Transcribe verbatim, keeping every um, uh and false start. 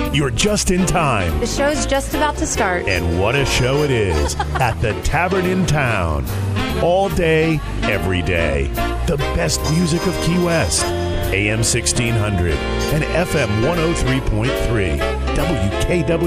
You're just in time. The show's just about to start. And what a show it is at the Tavern in Town. All day, every day. The best music of Key West. A M sixteen hundred and F M one oh three point three. W K W